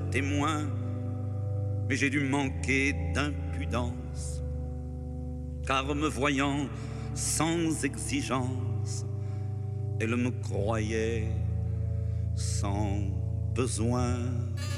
témoin, mais j'ai dû manquer d'impudence, car me voyant sans exigence, elle me croyait sans besoin.